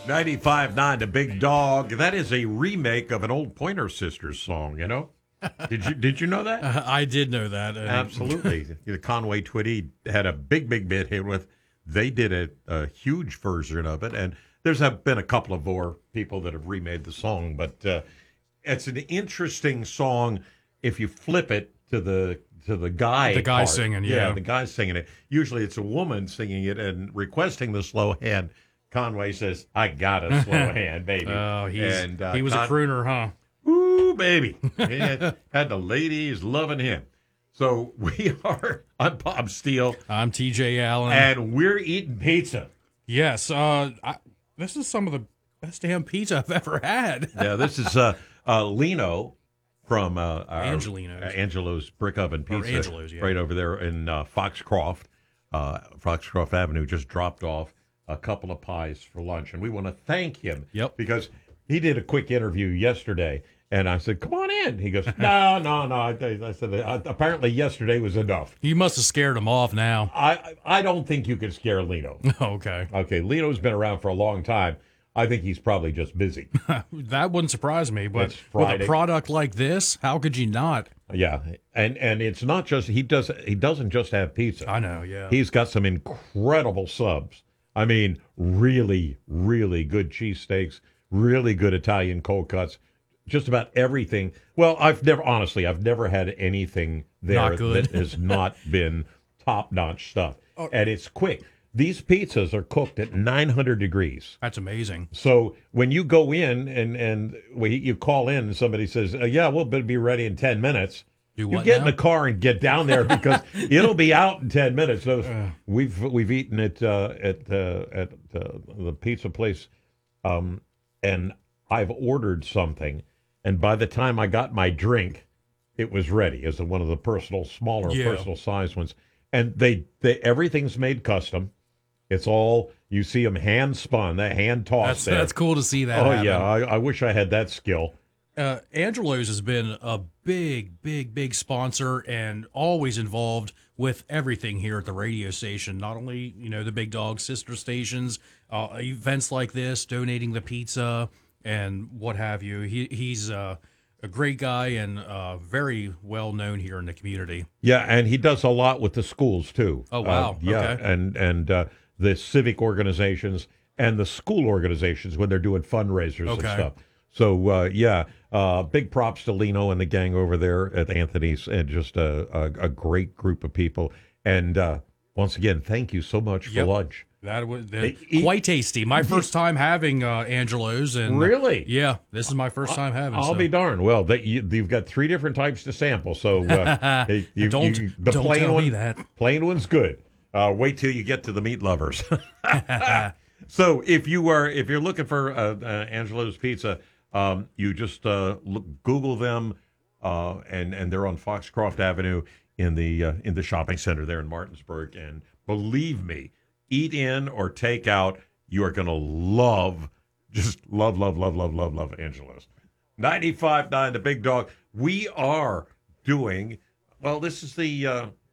95.9 The Big Dog. That is a remake of an old Pointer Sisters song, you know? Did you know that? I did know that. Absolutely. The Conway Twitty had a big bit hit with. They did a huge version of it, and there's been a couple of more people that have remade the song, but it's an interesting song if you flip it to the guy. The guy part. singing, yeah. The guy singing it. Usually it's a woman singing it and requesting the slow hand. Conway says, I got a slow hand, baby. Oh, he was a Con- crooner, huh? Ooh, baby. He had the ladies loving him. So I'm Bob Steele. I'm TJ Allen. And we're eating pizza. Yes. This is some of the best damn pizza I've ever had. Yeah, this is Lino from Angelo's Brick Oven Pizza. Angelo's, yeah. Right over there in Foxcroft. Foxcroft Avenue just dropped off a couple of pies for lunch. And we want to thank him. Yep. Because he did a quick interview yesterday. And I said, come on in. He goes, no. I said, apparently yesterday was enough. You must have scared him off now. I don't think you can scare Lino. Okay. Okay, Lino's been around for a long time. I think he's probably just busy. That wouldn't surprise me, but It's with Friday. a product like this, how could you not? Yeah, and it's not just he doesn't just have pizza. I know, yeah. He's got some incredible subs. I mean, really, really good cheesesteaks, really good Italian cold cuts, just about everything. Well, I've never had anything there Not good. that has not been top-notch stuff. And it's quick. These pizzas are cooked at 900 degrees. That's amazing. So when you go in and you call in and somebody says, yeah, we'll be ready in 10 minutes. Do You what get now? in the car and get down there because it'll be out in 10 minutes. So we've eaten it at the pizza place, and I've ordered something, and by the time I got my drink, it was ready as one of the personal size ones. And they everything's made custom. It's all, you see them hand spun, that hand tossed. That's cool to see that. Oh happen. yeah, I wish I had that skill. Angelo's has been a big sponsor and always involved with everything here at the radio station. Not only, the Big Dog sister stations, events like this, donating the pizza and what have you. He's a great guy and very well known here in the community. Yeah, and he does a lot with the schools too. Oh wow! Yeah, okay. and the civic organizations and the school organizations when they're doing fundraisers and stuff. So big props to Lino and the gang over there at Anthony's, and just a great group of people. And once again, thank you so much for lunch. That was quite tasty. My first time having Angelo's, and Really? yeah, this is my first time having. I'll be darned. Well, you've got 3 different types to sample, so the don't plain tell one, me that. Plain one's good. Wait till you get to the meat lovers. So if you're looking for Angelo's Pizza, you just Google them, and they're on Foxcroft Avenue in the shopping center there in Martinsburg. And believe me, eat in or take out, you are going to love Angelo's. 95.9 The Big Dog. We are doing, well, this is the